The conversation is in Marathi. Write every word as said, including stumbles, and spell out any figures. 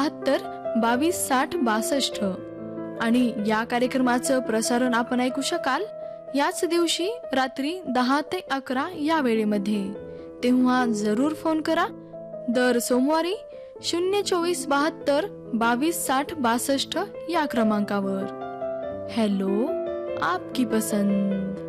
बहात्तर बावीस साठ बासष्ट आणि या कार्यक्रमाचं प्रसारण आपण ऐकू शकाल याच दिवशी रात्री दहा ते अकरा या वेळेमध्ये. तेव्हा जरूर फोन करा. दर सोमवारी शून्य चोवीस बहात्तर बावीस साठ बासष्ट या क्रमांकावर. हेलो आपकी पसंद.